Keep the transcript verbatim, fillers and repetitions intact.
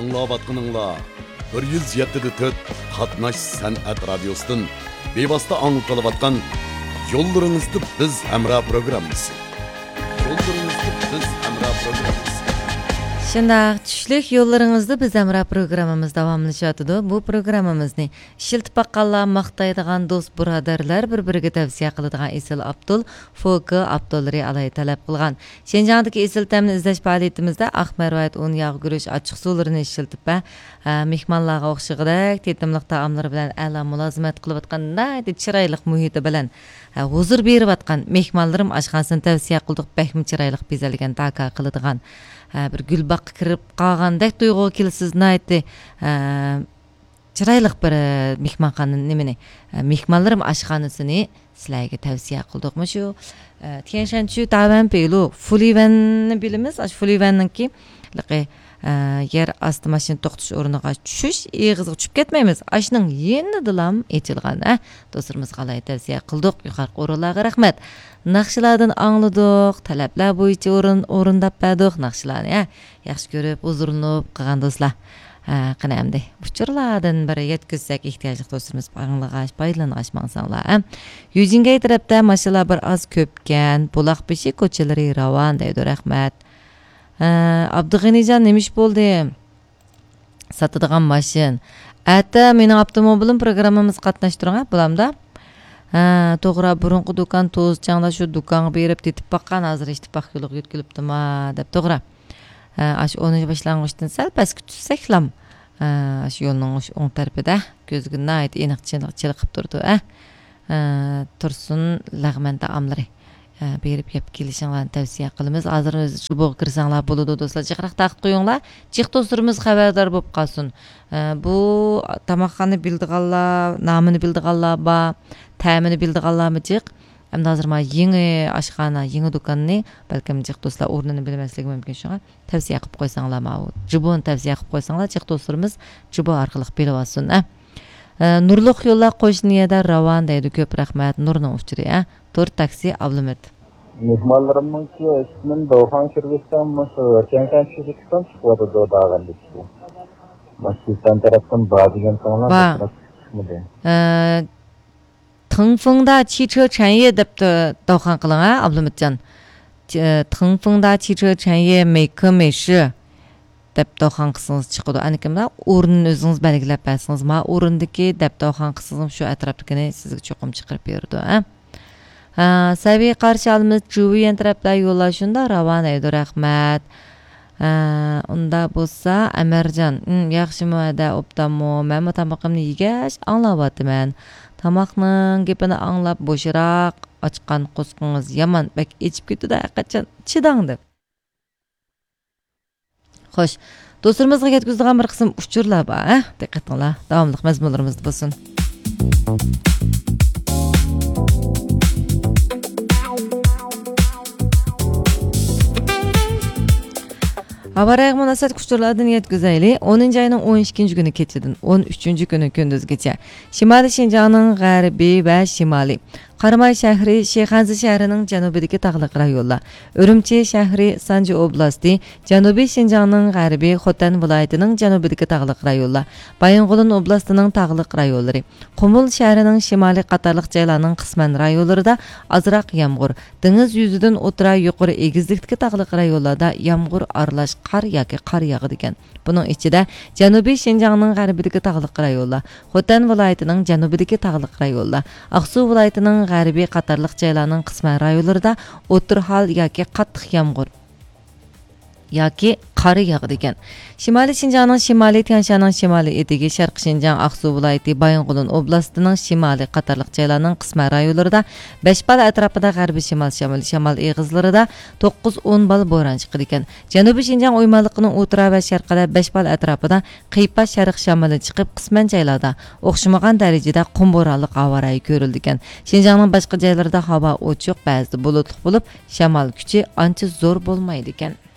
Аңлаватқаныңла bir yüz yedi dört Qatnash San'at Radiosu'dan bevosita anglatilayotgan Yo'llaringizda biz hamroh programmasi. Yo'llaringizda biz hamroh programmasi. Şundaq, tushlik yo'llaringizda biz hamroh programmamiz davomlashyapti. Bu programmamizni ishiltib baqqanlar, maqtaydigan do'st birodarlar bir-biriga tavsiya qiladigan Esil Abdul, Foki Abdulri alay talab qilgan. Shenjongdagi Esil ta'mini izlash faoliyatimizda Aqmarvayt un yog' guruch ochiq suvlarini ishiltib va mehmonlarga o'xshag'idek tetimliq taomlar bilan a'lo mulozimat qilayotganda, chiroyli muhiti bilan huzur berayotgan mehmonlarim oshxonasini tavsiya qildik. Bakmi chiroyli bezalgan taka qiladigan bir gulbaq kirib qolgandek tuyg'u kelsizni aytdi. Chiroyli bir mehmonxona nimani mehmonlarim oshxonasini sizlarga tavsiya qildikmi shu Tianshanchu Tavan Pelu Fulivanni bilamiz. Ash Fulivanninki yer osti mashina to'xtash o'rniga tushish eg'izga tushib ketmaymiz. Ashning yenidilam etilgan. Do'stlarimiz qalay tavsiya qildik. Yuqorqi o'rinlarga rahmat. Naqshlardan angladik, talablar bo'yicha o'rin o'rindab berdik naqshlarni. Yaxshi ko'rib, huzurlanib qilgan do'stlar. Qanamdi. Uchurlardan biri yetkizsak ehtiyojli do'stlarimiz anglash, foydalanish maqsadlar. Yujingay tarafda mashinalar bir oz ko'pkan, Buloqbeshi ko'chalari ravon deydi. Rahmat. Abdug'anijon nemish bo'ldi? Satadigan mashin. Ata mening avtomobilim programmamiz qatnashtirgan bulamda. Ha, to'g'ri, burunqi do'kon to'zchangda shu do'konga berib tetib baqqan, hozir eshitib baq yo'liq yetkilibdimi deb to'g'ri. Ha, ash o'ninchi boshlang'ichdan sal pastga tushsaklam. Ha, ash yo'lning o'ng tarafida ko'zga nayt aniqchilik qilib turdi, ha. Tursun lag'man taomlari berib yeb kelishinglarni tavsiya qilamiz. Hozir o'z chubuq kirsanglar bo'ladi do'stlar. Jiqroq taqib qo'yinglar. Jiq do'stlarimiz xabardor bo'lib qolsin. Bu tamoqxona bildiganlar, nomini bildiganlar va ta'mini bildiganlarmi jiq. Hamda hozir ma yangi oshxona, yangi do'konni balkim jiq do'stlar o'rnini bilmasligi mumkin shunga tavsiya qilib qo'ysanglar, ma jibon tavsiya qilib qo'ysanglar, jiq do'stlarimiz jibo orqali bilib olsin. Nurliq yo'llar qo'shniyada ravon deydi. Ko'p rahmat. Nurning uchiri, ha. Tur taksi Ablumet. Mehmonlarimning ismin Doğan Kırgızistan mışı, Tianshan Çizikistan çıkıyordu Doğan dişi. Masjidden taraftan bağlayan sonra taraf çıkmadı. Tengfengda 汽车产业 deb Doğan qilgan, ha, Ablumetcan. Tengfengda 汽车产业美可美式 deb Doğan qilsangiz chiqadi. Anikimda o'rnini o'zingiz belgilab bersangiz, ma o'rindagi deb Doğan qilsangiz shu atrofdagini sizga cho'qim chiqarib berdi, ha. Ha, saviy qarshi olmiz Juviyan tarafdan yo'lashunda ravon edi. Rahmat. Ha, unda bo'lsa Amarjon, yaxshimi ada optamo, men tamoqimni yegash anglayapman. Tamoqning gapini anglab bo'shroq ochgan qo'sqingiz yomon bak ichib ketdi-da, qachon chidang deb. Xo'sh, do'stlarimizga yetkazadigan bir qism uchurlar bor, ha? Diqqat qilinglar. Davomli mazmunlarimiz bo'lsin. Habarayıq münasibət kuşturlardan yetkizəyli o'ninchi ayının o'n ikkinchi günü keçidin o'n uchinchi günü gündüzgəcə Şimali Şinjanın qərbi və şimali Qaramay şəhri Şeyxanzi şəhərinin cənubidəki tağlıq rayonlar, Ürümçi şəhri Sanji oblasti, Cənubi Şinjanın qərbi Xotan vilayətinin cənubidəki tağlıq rayonlar, Bayınqulun oblastının tağlıq rayonları, Qumul şəhərinin şimali qatarlıq caylarının qismən rayonlarında azraq yağmur, dəniz yüzüdən otura yuqarı egizlikdəki tağlıq rayonlarda yağmur aralaş qar yoki qar yağıdigan. Bunun içində Cənubi Şinjanın qərbidəki tağlıq rayonlar, Xotan vilayətinin cənubidəki tağlıq rayonlar, Aqsu vilayətinin g'arbiy qatarliq joylarning qisman rayonlarida o'tir hal yoki qattiq yomg'ir yoki qor yog'adigan. Shimoliy Shinjongning shimoliy, Tianshanning shimoliy etigi, Sharq Shinjong, Aqsu viloyati, Bayonqulun oblastining shimoliy qatarliq joylarning qisman rayonlarida besh bal atrofida g'arbiy shimol shamoli shamol eg'izlarida to'qqiz o'n bal bo'ron chiqadi ekan. Janubiy Shinjong o'ymaliqining o'tira va sharqida besh bal atrofida qiypa sharq shamoli chiqib, qisman joylarda o'xshamagan darajada qum bo'ronli havo rayi ko'rildi ekan. Shinjongning boshqa joylarida havo ochiq, ba'zida bulutli bo'lib, shamol kuchi ancha zo'r bo'lmaydi ekan.